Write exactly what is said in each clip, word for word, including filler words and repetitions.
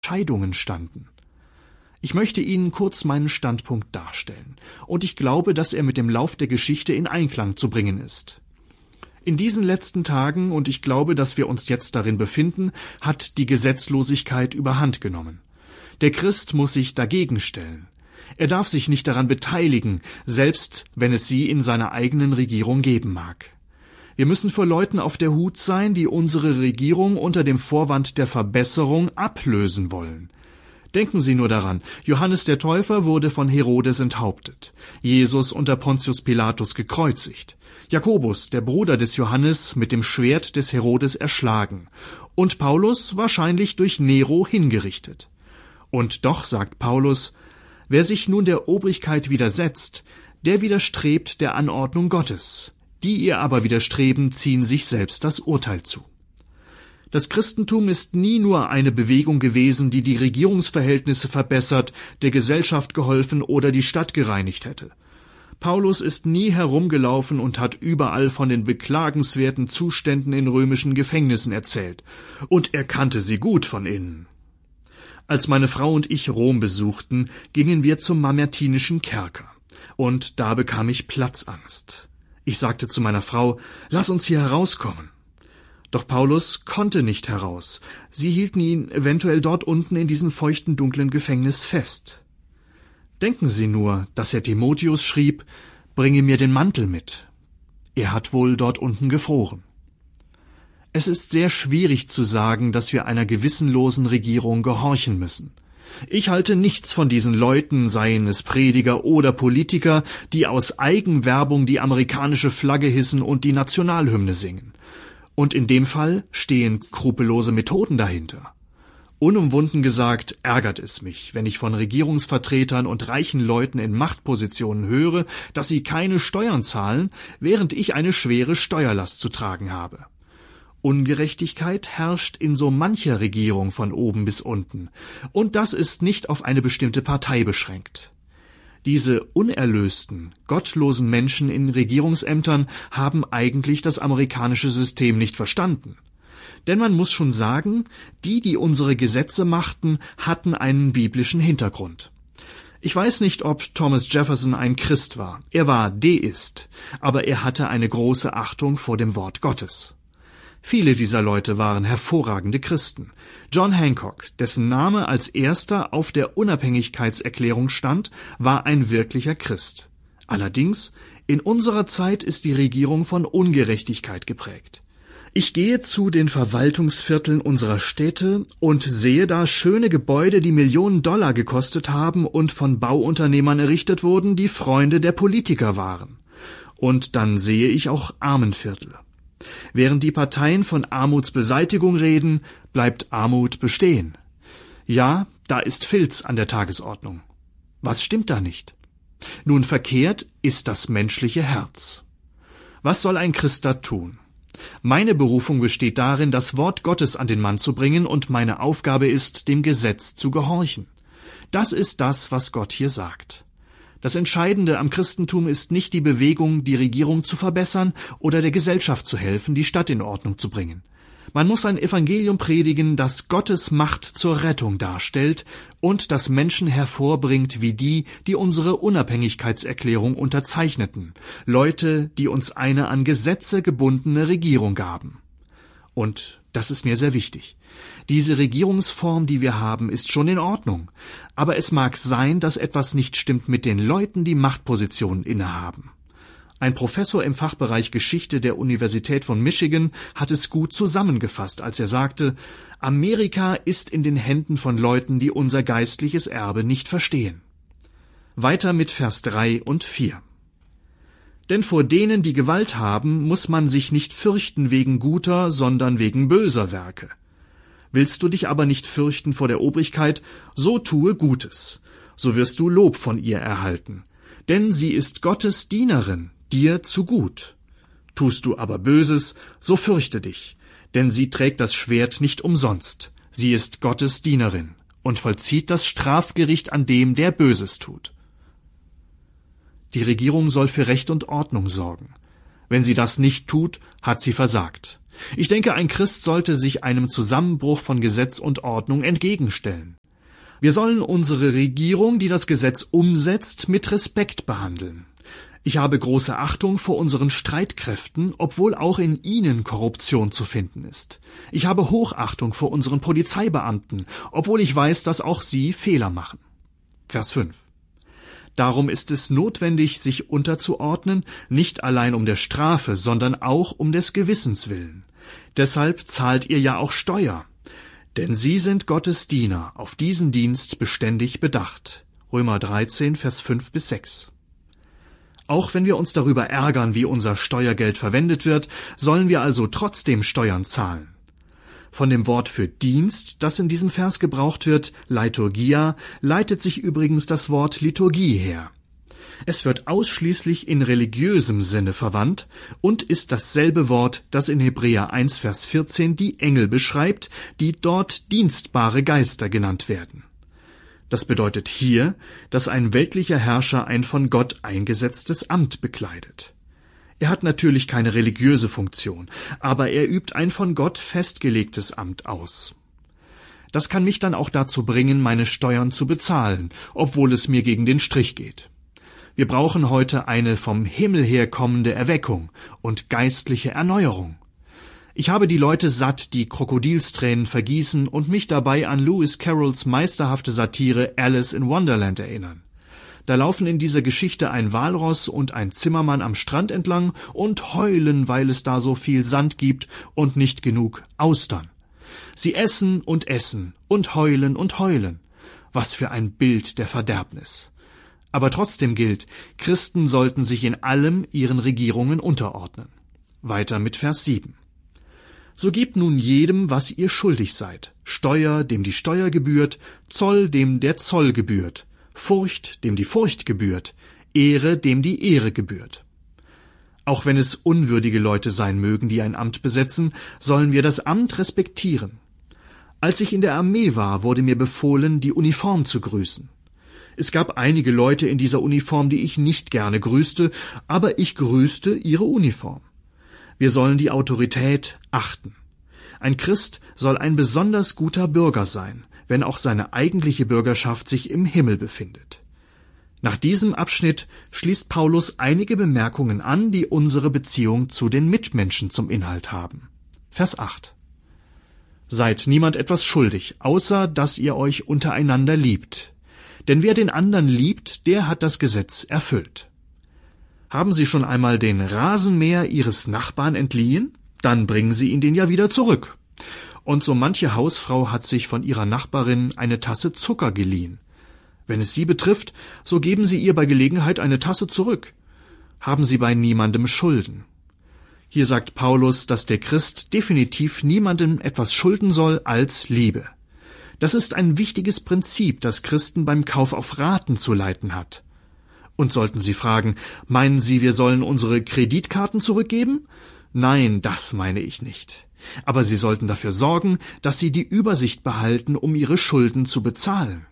Entscheidungen standen. Ich möchte Ihnen kurz meinen Standpunkt darstellen, und ich glaube, dass er mit dem Lauf der Geschichte in Einklang zu bringen ist. In diesen letzten Tagen, und ich glaube, dass wir uns jetzt darin befinden, hat die Gesetzlosigkeit überhand genommen. Der Christ muss sich dagegen stellen. Er darf sich nicht daran beteiligen, selbst wenn es sie in seiner eigenen Regierung geben mag. Wir müssen vor Leuten auf der Hut sein, die unsere Regierung unter dem Vorwand der Verbesserung ablösen wollen. Denken Sie nur daran, Johannes der Täufer wurde von Herodes enthauptet, Jesus unter Pontius Pilatus gekreuzigt, Jakobus, der Bruder des Johannes, mit dem Schwert des Herodes erschlagen und Paulus wahrscheinlich durch Nero hingerichtet. Und doch sagt Paulus, wer sich nun der Obrigkeit widersetzt, der widerstrebt der Anordnung Gottes. Die ihr aber widerstreben, ziehen sich selbst das Urteil zu. Das Christentum ist nie nur eine Bewegung gewesen, die die Regierungsverhältnisse verbessert, der Gesellschaft geholfen oder die Stadt gereinigt hätte. Paulus ist nie herumgelaufen und hat überall von den beklagenswerten Zuständen in römischen Gefängnissen erzählt. Und er kannte sie gut von innen. Als meine Frau und ich Rom besuchten, gingen wir zum Mamertinischen Kerker. Und da bekam ich Platzangst. Ich sagte zu meiner Frau, lass uns hier herauskommen. Doch Paulus konnte nicht heraus. Sie hielten ihn eventuell dort unten in diesem feuchten, dunklen Gefängnis fest. Denken Sie nur, dass Herr Timotheus schrieb, bringe mir den Mantel mit. Er hat wohl dort unten gefroren. Es ist sehr schwierig zu sagen, dass wir einer gewissenlosen Regierung gehorchen müssen. Ich halte nichts von diesen Leuten, seien es Prediger oder Politiker, die aus Eigenwerbung die amerikanische Flagge hissen und die Nationalhymne singen. Und in dem Fall stehen skrupellose Methoden dahinter. Unumwunden gesagt, ärgert es mich, wenn ich von Regierungsvertretern und reichen Leuten in Machtpositionen höre, dass sie keine Steuern zahlen, während ich eine schwere Steuerlast zu tragen habe. Ungerechtigkeit herrscht in so mancher Regierung von oben bis unten, und das ist nicht auf eine bestimmte Partei beschränkt. Diese unerlösten, gottlosen Menschen in Regierungsämtern haben eigentlich das amerikanische System nicht verstanden. Denn man muss schon sagen, die, die unsere Gesetze machten, hatten einen biblischen Hintergrund. Ich weiß nicht, ob Thomas Jefferson ein Christ war. Er war Deist, aber er hatte eine große Achtung vor dem Wort Gottes. Viele dieser Leute waren hervorragende Christen. John Hancock, dessen Name als erster auf der Unabhängigkeitserklärung stand, war ein wirklicher Christ. Allerdings, in unserer Zeit ist die Regierung von Ungerechtigkeit geprägt. Ich gehe zu den Verwaltungsvierteln unserer Städte und sehe da schöne Gebäude, die Millionen Dollar gekostet haben und von Bauunternehmern errichtet wurden, die Freunde der Politiker waren. Und dann sehe ich auch Armenviertel. Während die Parteien von Armutsbeseitigung reden, bleibt Armut bestehen. Ja, da ist Filz an der Tagesordnung. Was stimmt da nicht? Nun, verkehrt ist das menschliche Herz. Was soll ein Christ da tun? Meine Berufung besteht darin, das Wort Gottes an den Mann zu bringen, und meine Aufgabe ist, dem Gesetz zu gehorchen. Das ist das, was Gott hier sagt. Das Entscheidende am Christentum ist nicht die Bewegung, die Regierung zu verbessern oder der Gesellschaft zu helfen, die Stadt in Ordnung zu bringen. Man muss ein Evangelium predigen, das Gottes Macht zur Rettung darstellt und das Menschen hervorbringt wie die, die unsere Unabhängigkeitserklärung unterzeichneten, Leute, die uns eine an Gesetze gebundene Regierung gaben. Und das ist mir sehr wichtig. Diese Regierungsform, die wir haben, ist schon in Ordnung, aber es mag sein, dass etwas nicht stimmt mit den Leuten, die Machtpositionen innehaben. Ein Professor im Fachbereich Geschichte der Universität von Michigan hat es gut zusammengefasst, als er sagte, Amerika ist in den Händen von Leuten, die unser geistliches Erbe nicht verstehen. Weiter mit Vers drei und vier. Denn vor denen, die Gewalt haben, muss man sich nicht fürchten wegen guter, sondern wegen böser Werke. Willst du dich aber nicht fürchten vor der Obrigkeit, so tue Gutes, so wirst du Lob von ihr erhalten. Denn sie ist Gottes Dienerin, dir zu gut. Tust du aber Böses, so fürchte dich, denn sie trägt das Schwert nicht umsonst. Sie ist Gottes Dienerin und vollzieht das Strafgericht an dem, der Böses tut. Die Regierung soll für Recht und Ordnung sorgen. Wenn sie das nicht tut, hat sie versagt. Ich denke, ein Christ sollte sich einem Zusammenbruch von Gesetz und Ordnung entgegenstellen. Wir sollen unsere Regierung, die das Gesetz umsetzt, mit Respekt behandeln. Ich habe große Achtung vor unseren Streitkräften, obwohl auch in ihnen Korruption zu finden ist. Ich habe Hochachtung vor unseren Polizeibeamten, obwohl ich weiß, dass auch sie Fehler machen. Vers fünf. Darum ist es notwendig, sich unterzuordnen, nicht allein um der Strafe, sondern auch um des Gewissens willen. Deshalb zahlt ihr ja auch Steuer. Denn sie sind Gottes Diener, auf diesen Dienst beständig bedacht. Römer dreizehn, Vers fünf bis sechs. Auch wenn wir uns darüber ärgern, wie unser Steuergeld verwendet wird, sollen wir also trotzdem Steuern zahlen. Von dem Wort für Dienst, das in diesem Vers gebraucht wird, Liturgia, leitet sich übrigens das Wort Liturgie her. Es wird ausschließlich in religiösem Sinne verwandt und ist dasselbe Wort, das in Hebräer eins, Vers vierzehn die Engel beschreibt, die dort dienstbare Geister genannt werden. Das bedeutet hier, dass ein weltlicher Herrscher ein von Gott eingesetztes Amt bekleidet. Er hat natürlich keine religiöse Funktion, aber er übt ein von Gott festgelegtes Amt aus. Das kann mich dann auch dazu bringen, meine Steuern zu bezahlen, obwohl es mir gegen den Strich geht. Wir brauchen heute eine vom Himmel her kommende Erweckung und geistliche Erneuerung. Ich habe die Leute satt, die Krokodilstränen vergießen und mich dabei an Lewis Carrolls meisterhafte Satire Alice in Wonderland erinnern. Da laufen in dieser Geschichte ein Walross und ein Zimmermann am Strand entlang und heulen, weil es da so viel Sand gibt und nicht genug Austern. Sie essen und essen und heulen und heulen. Was für ein Bild der Verderbnis. Aber trotzdem gilt, Christen sollten sich in allem ihren Regierungen unterordnen. Weiter mit Vers sieben. So gebt nun jedem, was ihr schuldig seid, Steuer, dem die Steuer gebührt, Zoll, dem der Zoll gebührt, Furcht, dem die Furcht gebührt, Ehre, dem die Ehre gebührt. Auch wenn es unwürdige Leute sein mögen, die ein Amt besetzen, sollen wir das Amt respektieren. Als ich in der Armee war, wurde mir befohlen, die Uniform zu grüßen. Es gab einige Leute in dieser Uniform, die ich nicht gerne grüßte, aber ich grüßte ihre Uniform. Wir sollen die Autorität achten. Ein Christ soll ein besonders guter Bürger sein, wenn auch seine eigentliche Bürgerschaft sich im Himmel befindet. Nach diesem Abschnitt schließt Paulus einige Bemerkungen an, die unsere Beziehung zu den Mitmenschen zum Inhalt haben. Vers acht. Seid niemand etwas schuldig, außer dass ihr euch untereinander liebt. Denn wer den anderen liebt, der hat das Gesetz erfüllt. Haben Sie schon einmal den Rasenmäher Ihres Nachbarn entliehen? Dann bringen Sie ihn den ja wieder zurück. Und so manche Hausfrau hat sich von ihrer Nachbarin eine Tasse Zucker geliehen. Wenn es Sie betrifft, so geben Sie ihr bei Gelegenheit eine Tasse zurück. Haben Sie bei niemandem Schulden. Hier sagt Paulus, dass der Christ definitiv niemandem etwas schulden soll als Liebe. Das ist ein wichtiges Prinzip, das Christen beim Kauf auf Raten zu leiten hat. Und sollten Sie fragen, meinen Sie, wir sollen unsere Kreditkarten zurückgeben? Nein, das meine ich nicht. Aber Sie sollten dafür sorgen, dass Sie die Übersicht behalten, um Ihre Schulden zu bezahlen.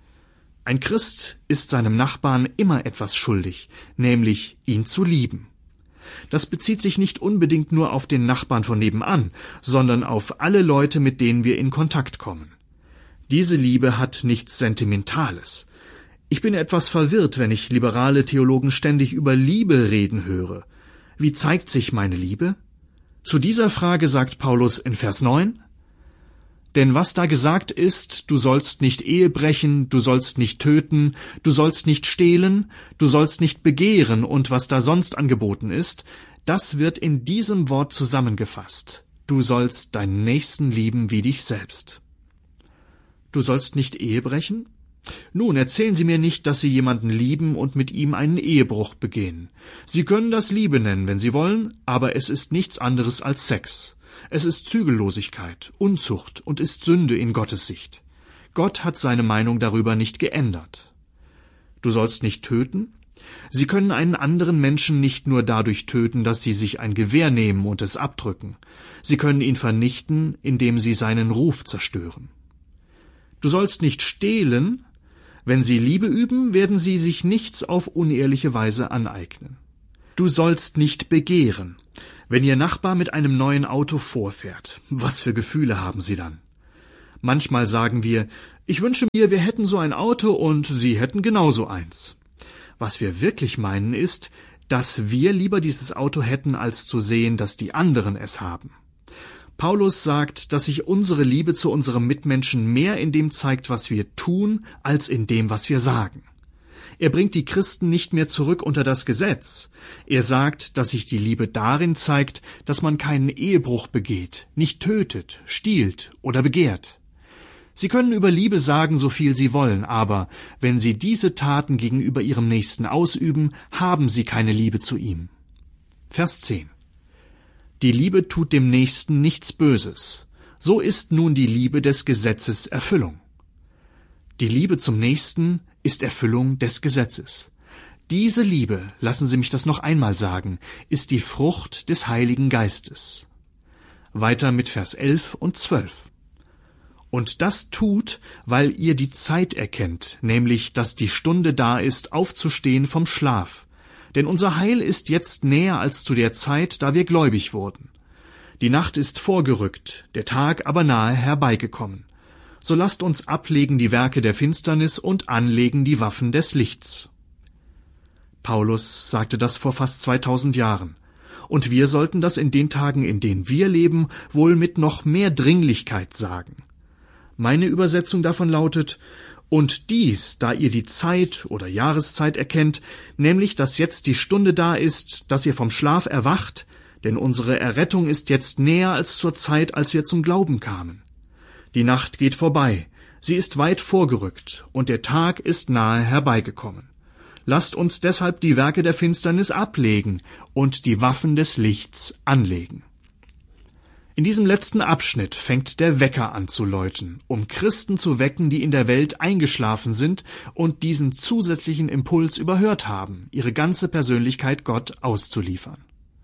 Ein Christ ist seinem Nachbarn immer etwas schuldig, nämlich ihn zu lieben. Das bezieht sich nicht unbedingt nur auf den Nachbarn von nebenan, sondern auf alle Leute, mit denen wir in Kontakt kommen. Diese Liebe hat nichts Sentimentales. Ich bin etwas verwirrt, wenn ich liberale Theologen ständig über Liebe reden höre. Wie zeigt sich meine Liebe? Zu dieser Frage sagt Paulus in Vers neun, denn was da gesagt ist, du sollst nicht Ehe brechen, du sollst nicht töten, du sollst nicht stehlen, du sollst nicht begehren und was da sonst angeboten ist, das wird in diesem Wort zusammengefasst. Du sollst deinen Nächsten lieben wie dich selbst. Du sollst nicht Ehe brechen? Nun, erzählen Sie mir nicht, dass Sie jemanden lieben und mit ihm einen Ehebruch begehen. Sie können das Liebe nennen, wenn Sie wollen, aber es ist nichts anderes als Sex. Es ist Zügellosigkeit, Unzucht und ist Sünde in Gottes Sicht. Gott hat seine Meinung darüber nicht geändert. Du sollst nicht töten? Sie können einen anderen Menschen nicht nur dadurch töten, dass Sie sich ein Gewehr nehmen und es abdrücken. Sie können ihn vernichten, indem Sie seinen Ruf zerstören. Du sollst nicht stehlen? Wenn Sie Liebe üben, werden Sie sich nichts auf unehrliche Weise aneignen. Du sollst nicht begehren. Wenn Ihr Nachbar mit einem neuen Auto vorfährt, was für Gefühle haben Sie dann? Manchmal sagen wir, ich wünsche mir, wir hätten so ein Auto und Sie hätten genauso eins. Was wir wirklich meinen ist, dass wir lieber dieses Auto hätten, als zu sehen, dass die anderen es haben. Paulus sagt, dass sich unsere Liebe zu unserem Mitmenschen mehr in dem zeigt, was wir tun, als in dem, was wir sagen. Er bringt die Christen nicht mehr zurück unter das Gesetz. Er sagt, dass sich die Liebe darin zeigt, dass man keinen Ehebruch begeht, nicht tötet, stiehlt oder begehrt. Sie können über Liebe sagen, so viel Sie wollen, aber wenn Sie diese Taten gegenüber Ihrem Nächsten ausüben, haben Sie keine Liebe zu ihm. Vers zehn. Die Liebe tut dem Nächsten nichts Böses. So ist nun die Liebe des Gesetzes Erfüllung. Die Liebe zum Nächsten ist Erfüllung des Gesetzes. Diese Liebe, lassen Sie mich das noch einmal sagen, ist die Frucht des Heiligen Geistes. Weiter mit Vers elf und zwölf. Und das tut, weil ihr die Zeit erkennt, nämlich, dass die Stunde da ist, aufzustehen vom Schlaf. Denn unser Heil ist jetzt näher als zu der Zeit, da wir gläubig wurden. Die Nacht ist vorgerückt, der Tag aber nahe herbeigekommen. So lasst uns ablegen die Werke der Finsternis und anlegen die Waffen des Lichts. Paulus sagte das vor fast zweitausend Jahren. Und wir sollten das in den Tagen, in denen wir leben, wohl mit noch mehr Dringlichkeit sagen. Meine Übersetzung davon lautet, und dies, da ihr die Zeit oder Jahreszeit erkennt, nämlich, dass jetzt die Stunde da ist, dass ihr vom Schlaf erwacht, denn unsere Errettung ist jetzt näher als zur Zeit, als wir zum Glauben kamen. Die Nacht geht vorbei, sie ist weit vorgerückt, und der Tag ist nahe herbeigekommen. Lasst uns deshalb die Werke der Finsternis ablegen und die Waffen des Lichts anlegen. In diesem letzten Abschnitt fängt der Wecker an zu läuten, um Christen zu wecken, die in der Welt eingeschlafen sind und diesen zusätzlichen Impuls überhört haben, ihre ganze Persönlichkeit Gott auszuliefern.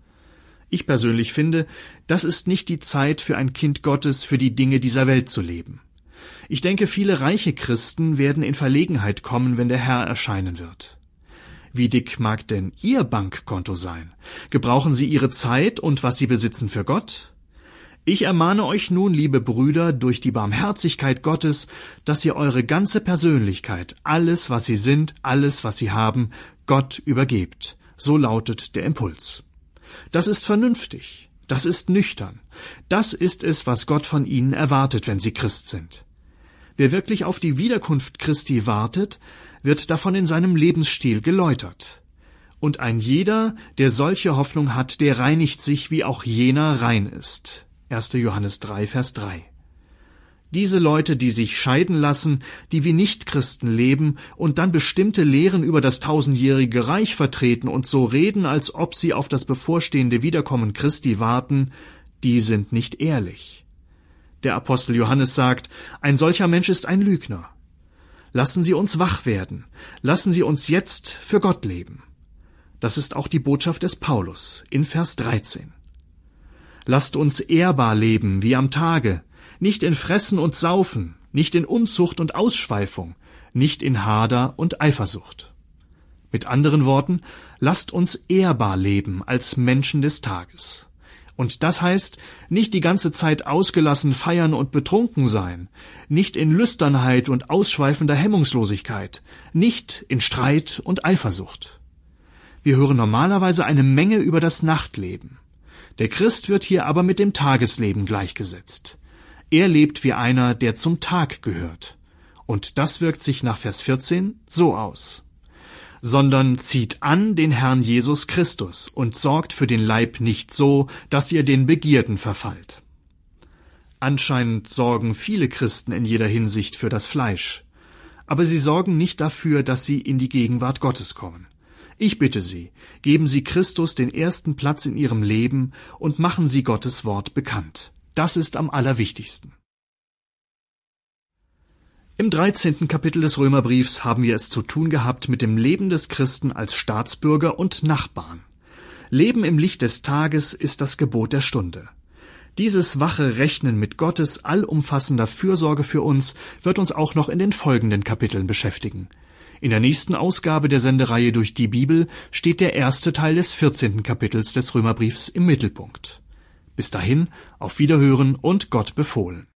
Ich persönlich finde, das ist nicht die Zeit für ein Kind Gottes, für die Dinge dieser Welt zu leben. Ich denke, viele reiche Christen werden in Verlegenheit kommen, wenn der Herr erscheinen wird. Wie dick mag denn Ihr Bankkonto sein? Gebrauchen Sie Ihre Zeit und was Sie besitzen für Gott? Ich ermahne euch nun, liebe Brüder, durch die Barmherzigkeit Gottes, dass ihr eure ganze Persönlichkeit, alles, was Sie sind, alles, was Sie haben, Gott übergebt. So lautet der Impuls. Das ist vernünftig, das ist nüchtern, das ist es, was Gott von ihnen erwartet, wenn sie Christ sind. Wer wirklich auf die Wiederkunft Christi wartet, wird davon in seinem Lebensstil geläutert. Und ein jeder, der solche Hoffnung hat, der reinigt sich, wie auch jener rein ist. erster Johannes drei, Vers drei. Diese Leute, die sich scheiden lassen, die wie Nichtchristen leben und dann bestimmte Lehren über das tausendjährige Reich vertreten und so reden, als ob sie auf das bevorstehende Wiederkommen Christi warten, die sind nicht ehrlich. Der Apostel Johannes sagt, ein solcher Mensch ist ein Lügner. Lassen Sie uns wach werden, lassen Sie uns jetzt für Gott leben. Das ist auch die Botschaft des Paulus in Vers dreizehn. Lasst uns ehrbar leben wie am Tage, nicht in Fressen und Saufen, nicht in Unzucht und Ausschweifung, nicht in Hader und Eifersucht. Mit anderen Worten, lasst uns ehrbar leben als Menschen des Tages. Und das heißt, nicht die ganze Zeit ausgelassen feiern und betrunken sein, nicht in Lüsternheit und ausschweifender Hemmungslosigkeit, nicht in Streit und Eifersucht. Wir hören normalerweise eine Menge über das Nachtleben. Der Christ wird hier aber mit dem Tagesleben gleichgesetzt. Er lebt wie einer, der zum Tag gehört. Und das wirkt sich nach Vers vierzehn so aus. Sondern zieht an den Herrn Jesus Christus und sorgt für den Leib nicht so, dass ihr den Begierden verfallt. Anscheinend sorgen viele Christen in jeder Hinsicht für das Fleisch. Aber sie sorgen nicht dafür, dass sie in die Gegenwart Gottes kommen. Ich bitte Sie, geben Sie Christus den ersten Platz in Ihrem Leben und machen Sie Gottes Wort bekannt. Das ist am allerwichtigsten. Im dreizehnten Kapitel des Römerbriefs haben wir es zu tun gehabt mit dem Leben des Christen als Staatsbürger und Nachbarn. Leben im Licht des Tages ist das Gebot der Stunde. Dieses wache Rechnen mit Gottes allumfassender Fürsorge für uns wird uns auch noch in den folgenden Kapiteln beschäftigen. In der nächsten Ausgabe der Sendereihe durch die Bibel steht der erste Teil des vierzehnten Kapitels des Römerbriefs im Mittelpunkt. Bis dahin, auf Wiederhören und Gott befohlen.